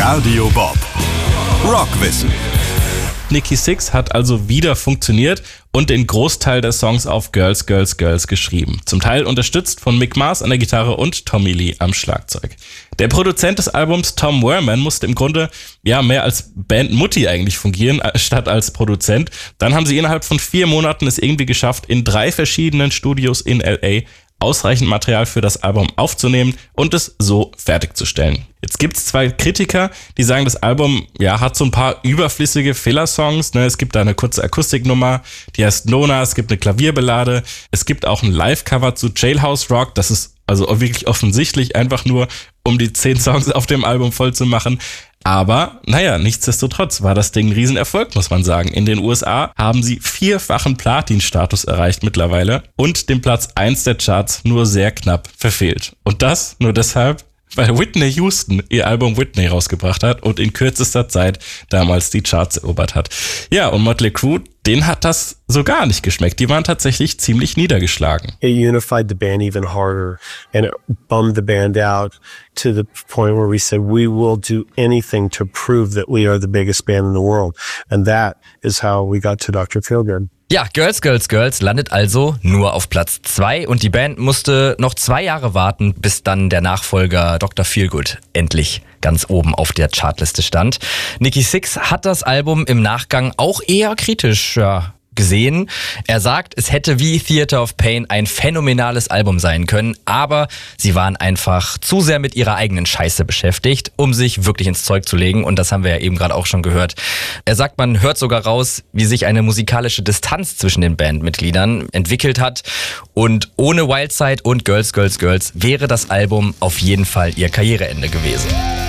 Radio Bob. Rockwissen. Nikki Sixx hat also wieder funktioniert und den Großteil der Songs auf Girls, Girls, Girls geschrieben. Zum Teil unterstützt von Mick Mars an der Gitarre und Tommy Lee am Schlagzeug. Der Produzent des Albums, Tom Werman, musste im Grunde mehr als Bandmutti eigentlich fungieren, statt als Produzent. Dann haben sie innerhalb von 4 Monaten es irgendwie geschafft, in 3 verschiedenen Studios in L.A. ausreichend Material für das Album aufzunehmen und es so fertigzustellen. Jetzt gibt's 2 Kritiker, die sagen, das Album hat so ein paar überflüssige Filler-Songs. Es gibt da eine kurze Akustiknummer, die heißt Nona, es gibt eine Klavierballade, es gibt auch ein Live-Cover zu Jailhouse Rock, das ist also wirklich offensichtlich einfach nur, um die 10 Songs auf dem Album voll zu machen. Aber, nichtsdestotrotz war das Ding ein Riesenerfolg, muss man sagen. In den USA haben sie 4-fachen Platin-Status erreicht mittlerweile und den Platz 1 der Charts nur sehr knapp verfehlt. Und das nur deshalb, weil Whitney Houston ihr Album Whitney rausgebracht hat und in kürzester Zeit damals die Charts erobert hat. Ja, und Mötley Crüe, denen hat das so gar nicht geschmeckt. Die waren tatsächlich ziemlich niedergeschlagen. It unified the band even harder and it bummed the band out to the point where we said we will do anything to prove that we are the biggest band in the world. And that is how we got to Dr. Feelgood. Ja, Girls, Girls, Girls landet also nur auf Platz 2 und die Band musste noch 2 Jahre warten, bis dann der Nachfolger Dr. Feelgood endlich ganz oben auf der Chartliste stand. Nikki Sixx hat das Album im Nachgang auch eher kritisch gesehen. Er sagt, es hätte wie Theater of Pain ein phänomenales Album sein können, aber sie waren einfach zu sehr mit ihrer eigenen Scheiße beschäftigt, um sich wirklich ins Zeug zu legen, und das haben wir ja eben gerade auch schon gehört. Er sagt, man hört sogar raus, wie sich eine musikalische Distanz zwischen den Bandmitgliedern entwickelt hat, und ohne Wildside und Girls, Girls, Girls wäre das Album auf jeden Fall ihr Karriereende gewesen.